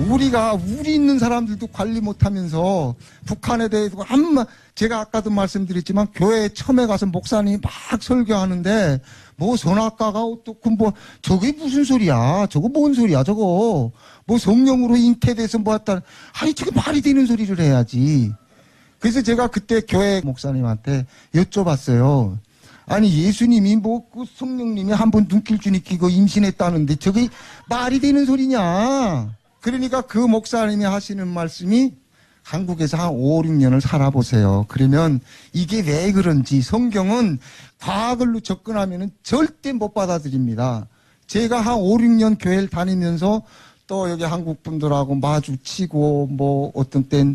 우리 있는 사람들도 관리 못하면서 북한에 대해서 제가 아까도 말씀드렸지만 교회에 처음에 가서 목사님이 막 설교하는데 뭐 선악과가 어떻고 뭐 저게 무슨 소리야? 저거 뭔 소리야? 저거 뭐 성령으로 잉태돼서 뭐 했다. 아니 저게 말이 되는 소리를 해야지. 그래서 제가 그때 교회 목사님한테 여쭤봤어요. 아니 예수님이 뭐 그 성령님이 한번 눈길주니 끼고 임신했다는데 저게 말이 되는 소리냐? 그러니까 그 목사님이 하시는 말씀이 한국에서 한 5, 6년을 살아보세요. 그러면 이게 왜 그런지 성경은 과거로 접근하면 절대 못 받아들입니다. 제가 한 5, 6년 교회를 다니면서 또 여기 한국 분들하고 마주치고 뭐 어떤 땐